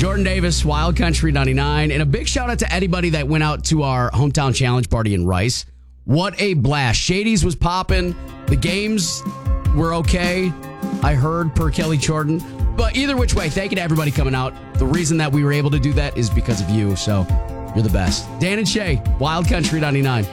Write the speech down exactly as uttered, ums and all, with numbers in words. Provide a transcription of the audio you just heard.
Jordan Davis, Wild Country ninety-nine. And a big shout out to anybody that went out to our hometown challenge party in Rice. What a blast. Shady's was popping. The games were okay, I heard, per Kelly Jordan. But either which way, thank you to everybody coming out. The reason that we were able to do that is because of you. So you're the best. Dan and Shay, Wild Country ninety-nine.